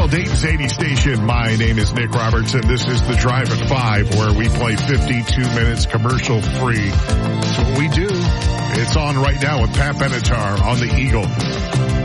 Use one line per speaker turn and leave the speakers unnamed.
Dayton's 80 station. My name is Nick Robertson. This is The Drive at 5, where we play 52 minutes commercial free. That's what we do. It's on right now with Pat Benatar on the Eagle.